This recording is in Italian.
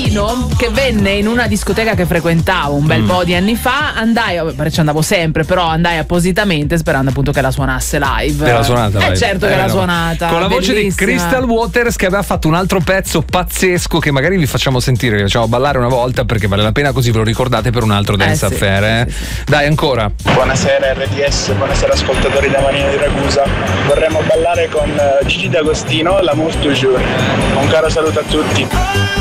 Agostino, che venne in una discoteca che frequentavo un bel po' di anni fa. Andai, ci andavo sempre, però andai appositamente sperando appunto che la suonasse live. E l'ha suonata live. Certo che l'ha suonata. Con la voce di bellissima. Crystal Waters, che aveva fatto un altro pezzo pazzesco che magari vi facciamo sentire, vi facciamo ballare una volta perché vale la pena, così ve lo ricordate per un altro Dance Affair. Sì. Dai, ancora. Buonasera RDS, buonasera ascoltatori da Marina di Ragusa. Vorremmo ballare con Gigi D'Agostino, L'amour toujours. Un caro saluto a tutti.